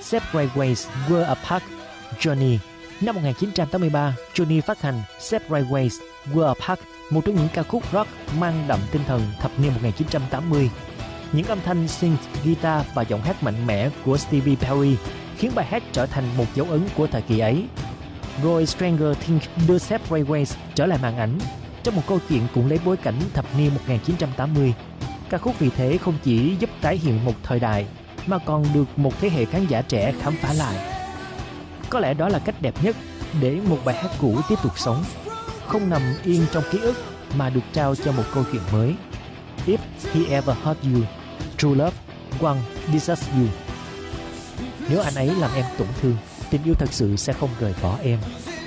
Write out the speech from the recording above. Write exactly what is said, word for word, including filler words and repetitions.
Separate Ways Were Apart, Johnny. Năm một nghìn chín trăm tám mươi ba, Johnny phát hành Separate Ways Were Apart, một trong những ca khúc rock mang đậm tinh thần thập niên một nghìn chín trăm tám mươi. Những âm thanh synth, guitar và giọng hát mạnh mẽ của Stevie Perry khiến bài hát trở thành một dấu ấn của thời kỳ ấy. Rồi Stranger Things đưa Separate Ways trở lại màn ảnh trong một câu chuyện cũng lấy bối cảnh thập niên một nghìn chín trăm tám mươi. Ca khúc vì thế không chỉ giúp tái hiện một thời đại mà còn được một thế hệ khán giả trẻ khám phá lại. Có lẽ đó là cách đẹp nhất để một bài hát cũ tiếp tục sống, không nằm yên trong ký ức mà được trao cho một câu chuyện mới. If he ever hurt you, true love won't desert you. Nếu anh ấy làm em tổn thương, tình yêu thật sự sẽ không rời bỏ em.